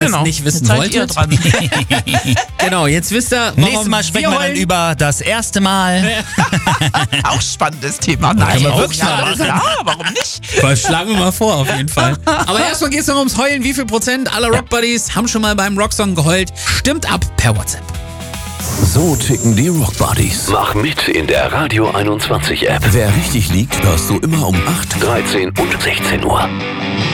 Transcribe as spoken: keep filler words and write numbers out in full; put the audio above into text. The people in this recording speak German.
genau. es nicht wissen jetzt seid ihr wolltet. dran. Genau, jetzt wisst ihr, warum Nächstes Mal sprechen wir dann heulen. über das erste Mal. Auch spannendes Thema. Nein, können wir auch, wirklich ja, mal machen. ja, warum nicht? Das schlagen wir mal vor, auf jeden Fall. Aber erstmal geht es noch ums Heulen. Wie viel Prozent aller Rock Buddies haben schon mal beim Rocksong geheult? Stimmt ab per WhatsApp. So ticken die Rock Buddies. Mach mit in der Radio einundzwanzig App. Wer richtig liegt, hörst du immer um acht, dreizehn und sechzehn Uhr.